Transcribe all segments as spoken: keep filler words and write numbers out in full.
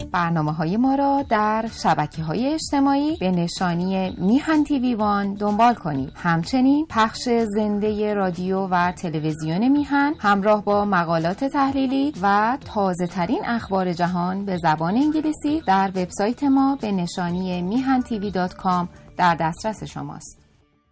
برنامه‌های ما را در شبکه‌های اجتماعی به نشانی میهن تیوی وان دنبال کنید. همچنین پخش زنده رادیو و تلویزیون میهن همراه با مقالات تحلیلی و تازه‌ترین اخبار جهان به زبان انگلیسی در وبسایت ما به نشانی میهن تیوی دات کام در دسترس شماست.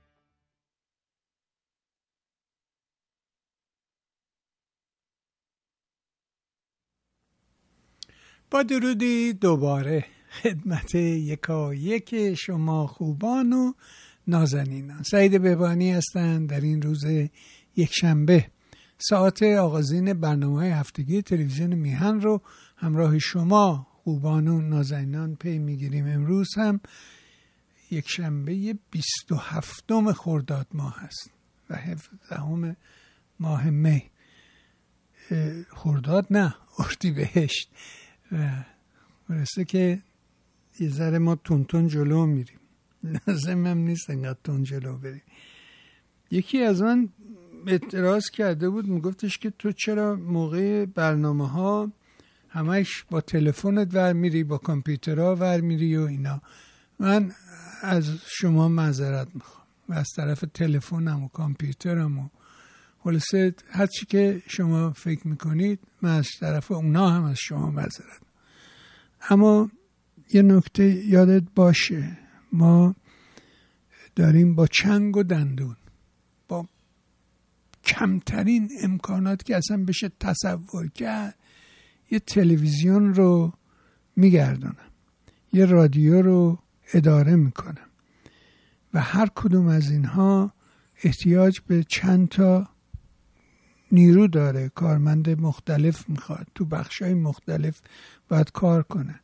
با درودی دوباره خدمت یکا یک شما خوبان و نازنینان. سعید بهبانی هستند. در این روز یک شنبه ساعت آغازین برنامه هفتگی تلویزیون میهن رو همراه شما خوبان و نازنینان پی میگیریم. امروز هم یک شنبه بیست و هفتم خرداد ماه هست و هفدهم ماه می. خرداد نه، اردیبهشت. و برسه که یه ذره ما تون تون جلو میریم، لازم هم نیست انقدر تون جلو بریم. یکی از من اعتراض کرده بود، میگفتش که تو چرا موقع برنامه ها همش با تلفنت ور میری، با کامپیوترها ور میری و اینا. من از شما معذرت میخوام و از طرف تلفنم و کامپیوترم و خلاصه هر چی که شما فکر میکنید من از طرف اونا هم از شما معذرت. اما یه نکته یادت باشه، ما داریم با چنگ و دندون، با کمترین امکانات که اصلا بشه تصور کرد، یه تلویزیون رو میگردونم، یه رادیو رو اداره میکنم و هر کدوم از اینها احتیاج به چند تا نیرو داره، کارمند مختلف میخواد، تو بخشای مختلف باید کار کنه.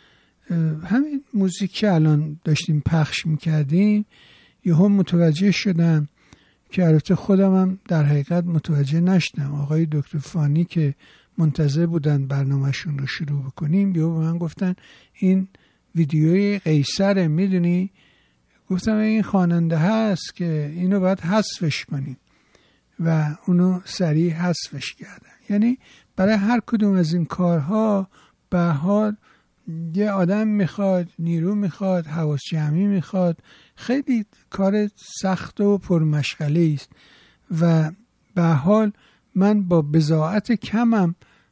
همین موزیک که الان داشتیم پخش میکردیم یهو متوجه شدم که البته خودم هم در حقیقت متوجه نشدم. آقای دکتر فانی که منتظر بودن برنامهشون رو شروع بکنیم یهو به من گفتن این ویدیوی قیصره، میدونی؟ گفتم این خواننده هست که اینو باید حذفش کنیم و اونو سریع حذفش کردن. یعنی برای هر کدوم از این کارها به حال یه آدم میخواد، نیرو میخواد، حواس جمعی میخواد، خیلی کار سخت و پرمشغله است و به حال من با بضاعت کمم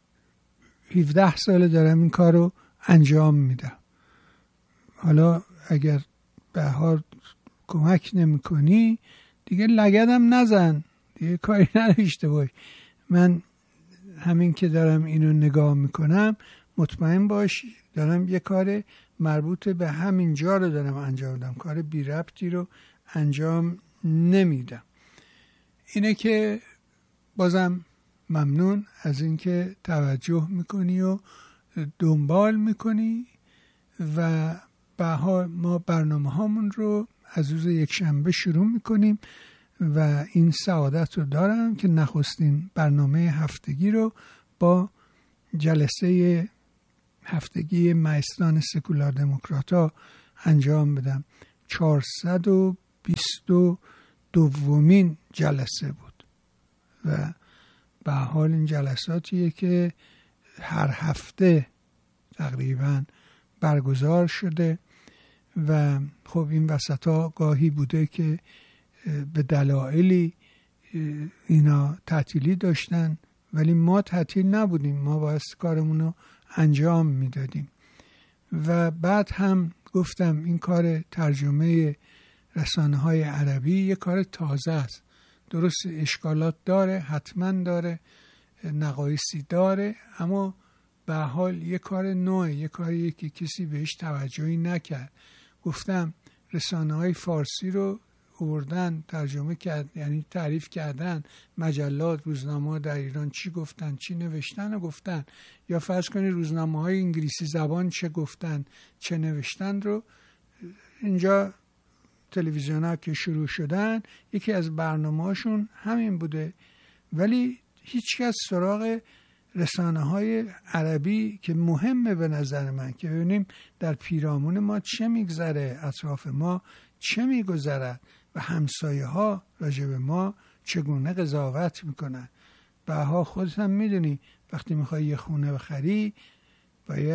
هفده ساله دارم این کار رو انجام میدم. حالا اگر به حال کمک نمی کنی دیگه لگدم نزن، دیگه کاری نداشته باش. من همین که دارم اینو نگاه میکنم مطمئن باش دارم یه کار مربوط به همین جا رو دارم انجام میدم، کار بی ربطی رو انجام نمیدم. اینه که بازم ممنون از اینکه توجه میکنی و دنبال میکنی و به حال ما برنامه هامون رو از روز یک شنبه شروع میکنیم و این سعادت رو دارم که نخستین برنامه هفتگی رو با جلسه هفتگی مایستان سکولار دموکرات‌ها انجام بدم. چهارصد و بیست و دومین جلسه بود و به حال این جلساتیه که هر هفته تقریبا برگزار شده و خب این وسطا گاهی بوده که به دلایلی اینا تعطیلی داشتن ولی ما تعطیل نبودیم، ما باید کارمون رو انجام میدادیم. و بعد هم گفتم این کار ترجمه رسانه های عربی یه کار تازه است، درست اشکالات داره، حتما داره، نقایصی داره، اما به حال یه کار نوعه، یه کاریه که کسی بهش توجهی نکرد. گفتم رسانه های فارسی رو آوردن ترجمه کرد، یعنی تعریف کردن مجلات، روزنامه در ایران چی گفتن، چی نوشتن و گفتن، یا فرض کنید روزنامه های انگلیسی زبان چه گفتن چه نوشتن رو. اینجا تلویزیون ها که شروع شدن یکی از برنامه هاشون همین بوده، ولی هیچ کس سراغ رسانه های عربی که مهمه به نظر من که ببینیم در پیرامون ما چه میگذره، اطراف ما چه میگذره و همسایه ها راجع به ما چگونه قضاوت میکنن. بها خودت هم میدونی وقتی میخوای یه خونه بخری باید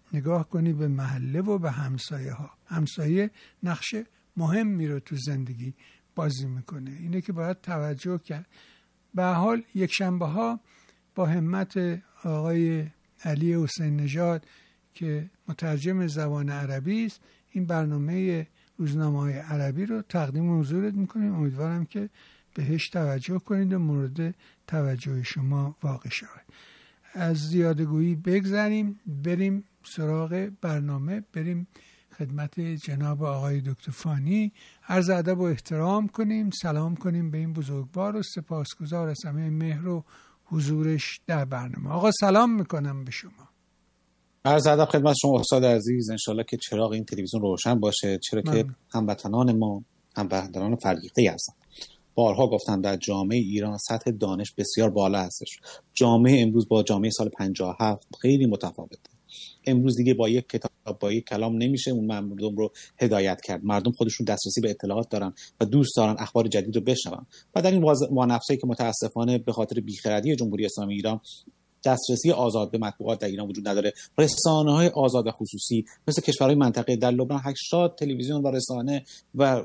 نگاه کنی به محله و به همسایه ها. همسایه نقش مهمی رو تو زندگی بازی میکنه. اینه که باید توجه کرد. به حال یک شنبه ها با همت آقای علی حسین نژاد که مترجم زبان عربی است، این برنامه روزنامه‌های عربی رو تقدیم حضورت میکنیم. امیدوارم که بهش توجه کنید و مورد توجه شما واقع شود. از زیادگویی بگذریم، بریم سراغ برنامه، بریم خدمت جناب آقای دکتر فانی، عرض ادب و احترام کنیم، سلام کنیم به این بزرگوار و سپاسگزار از همه مهر و حضورش در برنامه. آقا سلام میکنم به شما. عرض ادب خدمت شما استاد عزیز. انشالله که چراغ این تلویزیون روشن باشه، چرا که هموطنان ما هموطنان فرهیخته هستند. بارها گفتم در جامعه ایران سطح دانش بسیار بالا هستش. جامعه امروز با جامعه سال پنجاه و هفت خیلی متفاوته. امروز دیگه با یک کتاب با یک کلام نمیشه اون مردم رو هدایت کرد. مردم خودشون دسترسی به اطلاعات دارن و دوست دارن اخبار جدید رو بشنون. و در این وانفسایی که متاسفانه به خاطر بیخردی جمهوری اسلامی ایران دسترسی آزاد به مطبوعات در ایران وجود نداره، رسانه‌های آزاد و خصوصی مثل کشورهای منطقه در لبنان هشتاد تلویزیون و رسانه و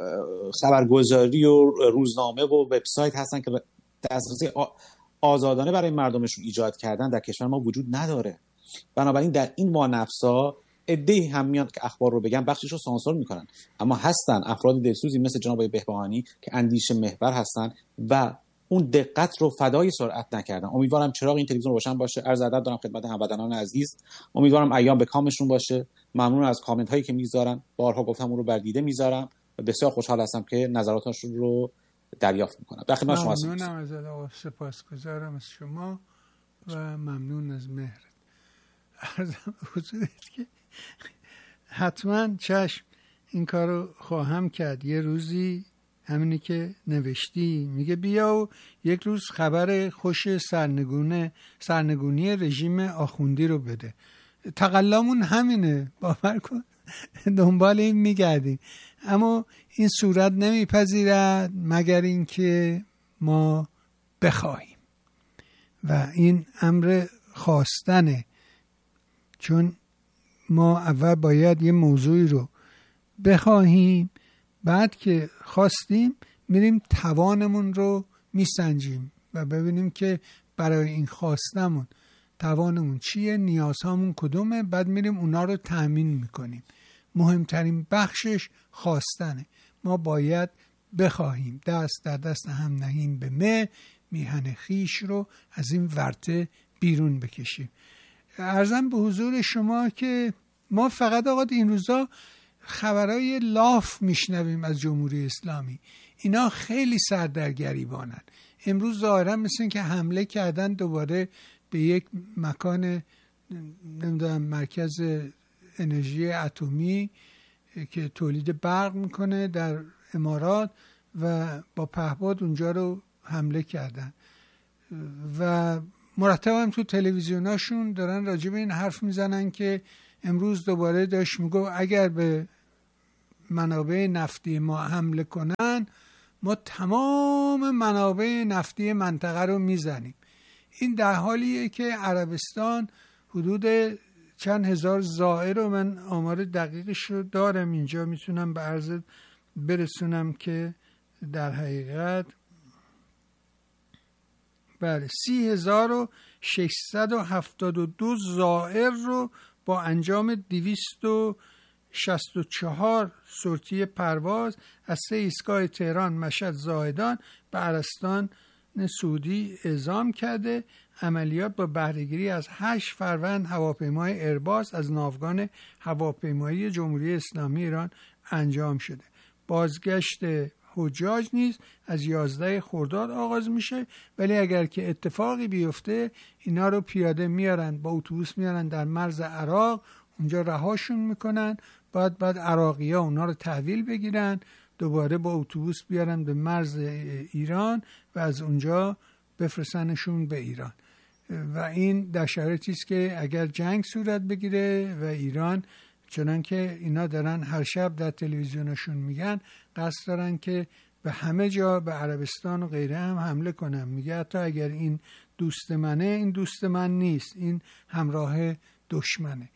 خبرگزاری و روزنامه و وبسایت هستن که دسترسی آزادانه برای مردمشون ایجاد کردن در کشور ما وجود نداره. بنابراین در این وانفسا عده‌ای هم میان که اخبار رو بگن، بخشش رو سانسور میکنن، اما هستن افراد دلسوزی مثل جناب آقای بهبهانی که اندیشه محور هستن و اون دقت رو فدای سرعت نکردن. امیدوارم چراغ این تلویزیون روشن باشه. عرض ادب دارم خدمت هموطنان عزیز. امیدوارم ایام به کامشون باشه. ممنون از کامنت هایی که میذارن. بارها گفتم اون رو بر دیده میذارم و بسیار خوشحال هستم که نظراتشون رو دریافت میکنم. در خدمت شما هستم. ممنونم از آقا، سپاسگزارم از شما و ممنون از مهرت. عرضم حضورت که حتما چشم این کارو خواهم کرد. یه روزی همینی که نوشتی، میگه بیا و یک روز خبر خوش سرنگونه سرنگونی رژیم آخوندی رو بده. تقلامون همینه، باور کن، دنبال این میگردیم، اما این صورت نمیپذیرد مگر اینکه ما بخواهیم و این امر خواستنه، چون ما اول باید یه موضوعی رو بخواهیم، بعد که خواستیم میریم توانمون رو میسنجیم و ببینیم که برای این خواستمون توانمون چیه، نیازهامون کدومه، بعد میریم اونا رو تأمین میکنیم. مهمترین بخشش خواستنه. ما باید بخواهیم، دست در دست هم نهیم به مه، میهن خیش رو از این ورطه بیرون بکشیم. عرضم به حضور شما که ما فقط آقا این روزا خبرهای لاف میشنویم از جمهوری اسلامی. اینا خیلی سردرگریبانن. امروز ظاهرا مثل این که حمله کردن دوباره به یک مکان، نمیدونم، مرکز انرژی اتمی که تولید برق میکنه در امارات و با پهپاد اونجا رو حمله کردن و مرتب هم تو تلویزیوناشون دارن راجع به این حرف میزنن که امروز دوباره داشت میگو اگر به منابع نفتی ما حمله کنن ما تمام منابع نفتی منطقه رو میزنیم. این در حالیه که عربستان حدود چند هزار زائر رو، من آمار دقیقش رو دارم اینجا میتونم به عرض برسونم که در حقیقت بله سی هزار و ششصد و هفتاد و دو زائر رو با انجام دویست و شصت و چهار سورتی پرواز از سه ایستگاه تهران، مشهد، زاهدان به عربستان سعودی اعزام کرده. عملیات با بهره‌گیری از هشت فروند هواپیمای ایرباس از ناوگان هواپیمایی جمهوری اسلامی ایران انجام شده. بازگشت حجاج نیز از یازده خرداد آغاز میشه، ولی اگر که اتفاقی بیفته اینا رو پیاده میارن، با اتوبوس میارن در مرز عراق، اونجا رهاشون میکنن، بعد بعد عراقی ها اونا رو تحویل بگیرن، دوباره با اتوبوس بیارن به مرز ایران و از اونجا بفرستنشون به ایران. و این در شرایطی است که اگر جنگ صورت بگیره و ایران، چنان که اینا دارن هر شب در تلویزیونشون میگن، قصد دارن که به همه جا، به عربستان و غیره هم حمله کنن. میگه حتی اگر این دوست منه، این دوست من نیست، این همراه دشمنه.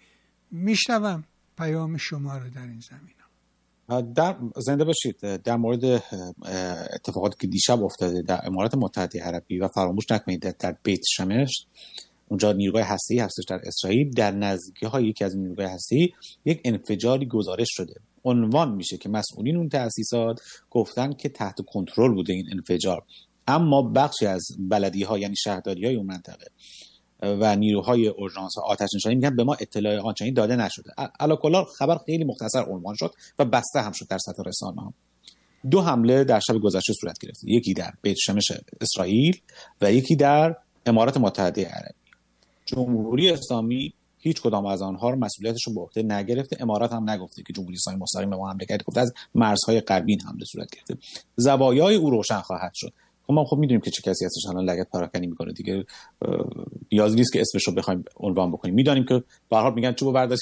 میشنوم پیام شما رو در این زمینه. در زنده باشید. در مورد اتفاقاتی که دیشب افتاده در امارات متحده عربی و فراموش نکنید در بیت شمش اونجا نیروهای هسته‌ای هستش در اسرائیل، در نزدیکی‌های یکی از نیروهای هسته‌ای یک انفجاری گزارش شده. عنوان میشه که مسئولین اون تأسیسات گفتن که تحت کنترل بوده این انفجار، اما بخشی از بلدی‌ها یعنی شهرداری‌های اون منطقه و نیروهای اورژانس و آتش نشانی میگن به ما اطلاع آنچنانی داده نشده. علاکلا خبر خیلی مختصر عنوان شد و بسته هم شد در سطح رسانه‌ها. دو حمله در شب گذشته صورت گرفت، یکی در بیت شمش اسرائیل و یکی در امارات متحده عربی. جمهوری اسلامی هیچ کدام از آنها رو مسئولیتش رو به عهده نگرفته. امارات هم نگفته که جمهوری اسلامی مستقیم به ما حمله کرده، گفته از مرزهای غربی حمله صورت گرفته. زوایای او روشن خواهد شد. ما خب میدونیم که چه کسی هستش الان لگد پراکنی میکنه دیگه، نیاز نیست که اسمش رو بخوایم عنوان بکنیم. میدونیم که به هر حال میگن چوبو برداشت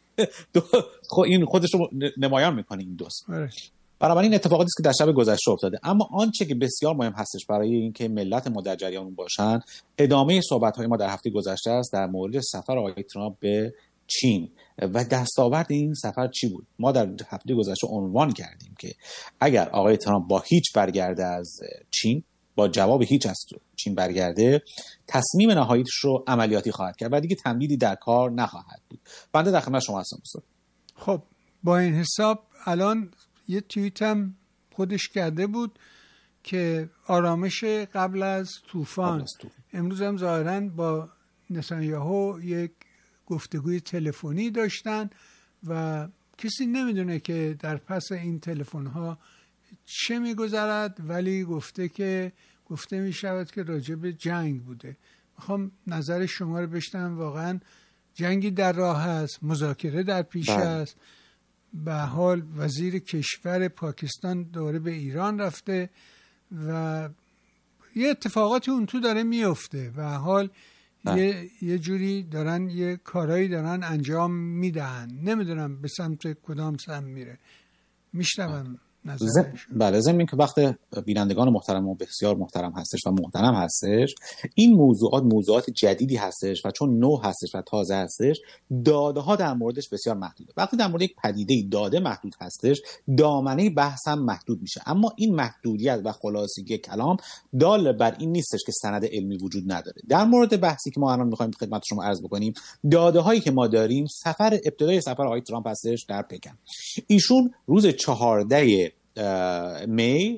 خب این خودش رو نمایان میکنه این دوست. برای این اتفاقاتی است که در شب گذشته افتاده. اما آنچه که بسیار مهم هستش برای اینکه ملت ما در جریان باشن، ادامه صحبت‌های ما در هفته گذشته است در مورد سفر آقای ترامپ به چین و دستاورد این سفر چی بود. ما در هفته گذشته عنوان کردیم که اگر آقای ترامپ با هیچ برگرده از چین، با جواب هیچ از چین برگرده، تصمیم نهاییش رو عملیاتی خواهد کرد و دیگه تمدیدی در کار نخواهد بود. بنده در خدمت شما هستم استاد. خب با این حساب الان یه توییت هم خودش کرده بود که آرامش قبل از طوفان. امروز هم ظاهراً با نتانیاهو یک گفتگوی تلفنی داشتن و کسی نمیدونه که در پس این تلفن‌ها چه میگذرد، ولی گفته که گفته میشود که راجع به جنگ بوده. میخوام نظر شما رو بشنوم. واقعا جنگی در راه است، مذاکره در پیش است. به حال وزیر کشور پاکستان دوره به ایران رفته و یه اتفاقاتی اون تو داره میفته و حال یه یه جوری دارن یه کارایی دارن انجام میدن. نمیدونم به سمت کدام سمت میره. میشنوم زم... بله ضمن که وقت بینندگان محترم و بسیار محترم هستش و محترم هستش، این موضوعات موضوعات جدیدی هستش و چون نو هستش و تازه هستش، داده ها در موردش بسیار محدوده. وقتی در مورد یک پدیده داده محدود هستش، دامنه بحث هم محدود میشه. اما این محدودیت و خلاصگی کلام دال بر این نیستش که سند علمی وجود نداره. در مورد بحثی که ما الان میخوایم خدمت شما عرض بکنیم، داده هایی که ما داریم، سفر ابتدای سفر آقای ترامپ هستش در پکن. ایشون روز چهاردهم می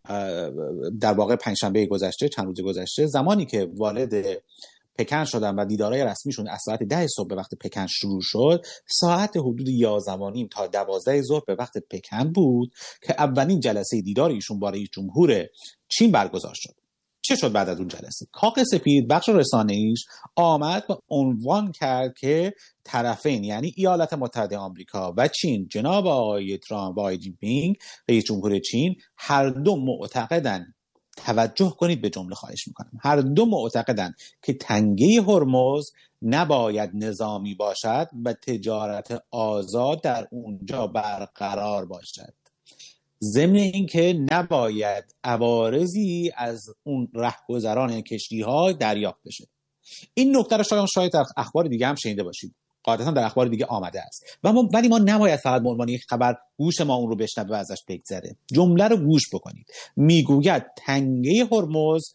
در واقع پنجشنبه گذشته، چند روز گذشته، زمانی که وارد پکن شدن و دیدارهای رسمیشون از ساعت ده صبح به وقت پکن شروع شد، ساعت حدود یازده و نیم تا دوازده ظهر به وقت پکن بود که اولین جلسه دیدار ایشون با رئیس جمهور چین برگزار شد. چه شد بعد از اون جلسه؟ کاخ سفید بخش رسانه‌ایش آمد و عنوان کرد که طرفین یعنی ایالات متحده آمریکا و چین، جناب آقای ترامپ و آقای جین پینگ رئیس جمهور چین، هر دو معتقدن، توجه کنید به جمله خواهش میکنم، هر دو معتقدن که تنگه هرمز نباید نظامی باشد و تجارت آزاد در اونجا برقرار باشد، ضمن اینکه نباید عوارضی از اون رهگذران کشتی‌ها دریافت بشه. این نکته رو شاید شاید در اخبار دیگه هم شنیده باشید، قاعدتا در اخبار دیگه آمده است و ما ولی ما نباید فقط به عنوان یک خبر گوش ما اون رو بشنوه و ازش بگذره. جمله رو گوش بکنید. میگوید تنگه هرمز